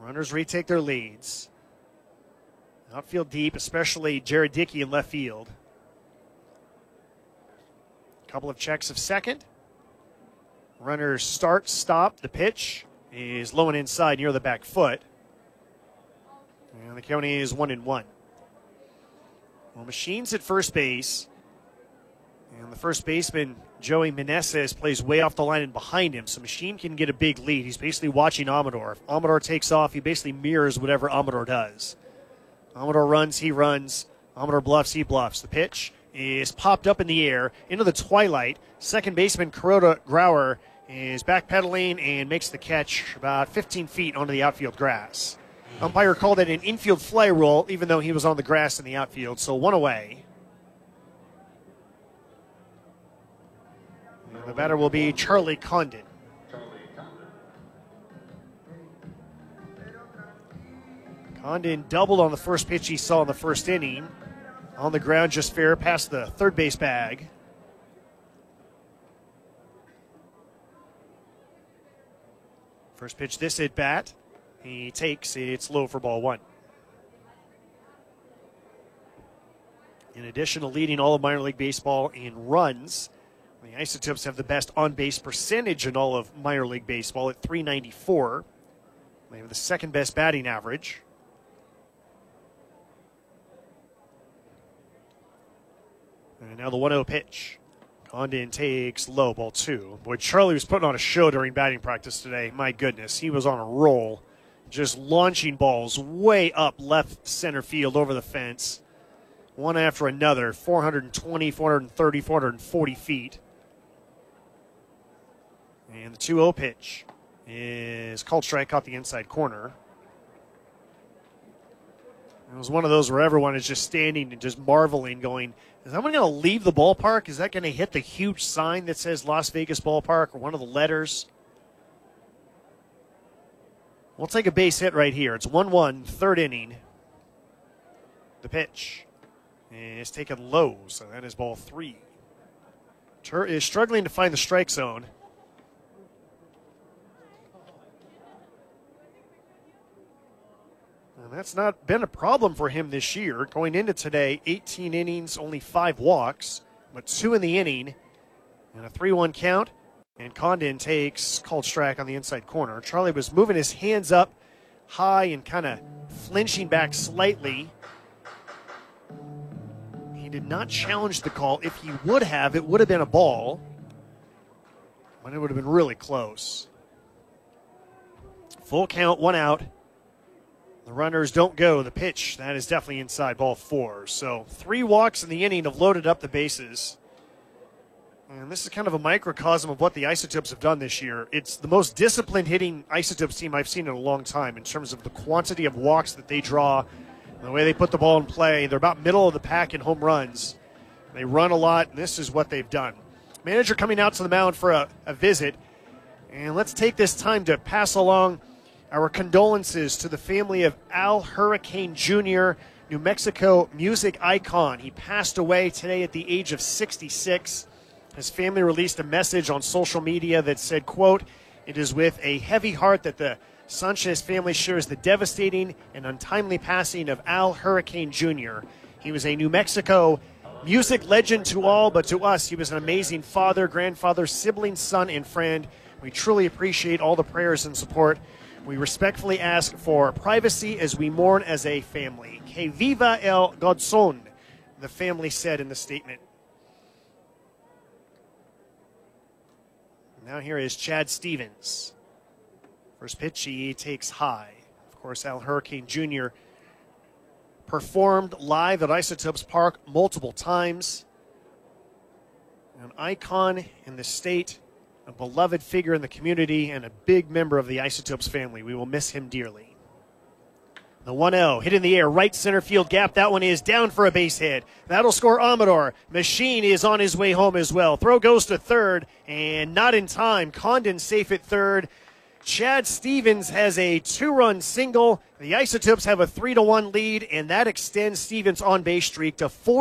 Runners retake their leads. Outfield deep, especially Jared Dickey in left field. Couple of checks of second. Runners start, stop. The pitch is low and inside near the back foot. And the count is 1-1. Well, Machine's at first base. And the first baseman, Joey Meneses, plays way off the line and behind him, so Machine can get a big lead. He's basically watching Amador. If Amador takes off, he basically mirrors whatever Amador does. Amador runs, he runs. Amador bluffs, he bluffs. The pitch is popped up in the air into the twilight. Second baseman Kuroda Grauer is backpedaling and makes the catch about 15 feet onto the outfield grass. Umpire called it an infield fly roll, even though he was on the grass in the outfield, so one away. And the batter will be Charlie Condon. Condon doubled on the first pitch he saw in the first inning. On the ground, just fair past the third base bag. First pitch this at bat. He takes, it's low for ball one. In addition to leading all of minor league baseball in runs, the Isotopes have the best on-base percentage in all of minor league baseball at .394. They have the second best batting average. And now the 1-0 pitch. Condon takes low, ball two. Boy, Charlie was putting on a show during batting practice today. My goodness, he was on a roll. Just launching balls way up left center field over the fence. One after another, 420, 430, 440 feet. And the 2-0 pitch is called strike out the inside corner. It was one of those where everyone is just standing and just marveling, going, is that one going to leave the ballpark? Is that going to hit the huge sign that says Las Vegas Ballpark or one of the letters? We'll take a base hit right here. It's 1-1, third inning. The pitch is taken low, so that is ball three. Tur is struggling to find the strike zone. And that's not been a problem for him this year. Going into today, 18 innings, only 5 walks, but 2 in the inning, and a 3-1 count. And Condon takes called strike on the inside corner. Charlie was moving his hands up high and kind of flinching back slightly. He did not challenge the call. If he would have, it would have been a ball, but it would have been really close. Full count, 1 out. The runners don't go. The pitch, that is definitely inside, ball 4. So 3 walks in the inning have loaded up the bases. And this is kind of a microcosm of what the Isotopes have done this year. It's the most disciplined hitting Isotopes team I've seen in a long time in terms of the quantity of walks that they draw, and the way they put the ball in play. They're about middle of the pack in home runs. They run a lot, and this is what they've done. Manager coming out to the mound for a visit. And let's take this time to pass along our condolences to the family of Al Hurricane Jr., New Mexico music icon. He passed away today at the age of 66. His family released a message on social media that said, quote, "It is with a heavy heart that the Sanchez family shares the devastating and untimely passing of Al Hurricane Jr. He was a New Mexico music legend to all, but to us, he was an amazing father, grandfather, sibling, son, and friend. We truly appreciate all the prayers and support. We respectfully ask for privacy as we mourn as a family. Que viva el Godzón," the family said in the statement. Now here is Chad Stevens. First pitch he takes high. Of course, Al Hurricane Jr. performed live at Isotopes Park multiple times. An icon in the state, a beloved figure in the community, and a big member of the Isotopes family. We will miss him dearly. The 1-0, hit in the air, right center field gap. That one is down for a base hit. That'll score Amador. Machine is on his way home as well. Throw goes to third, and not in time. Condon safe at third. Chad Stevens has a 2-run single. The Isotopes have a 3-1 lead, and that extends Stevens' on-base streak to 4.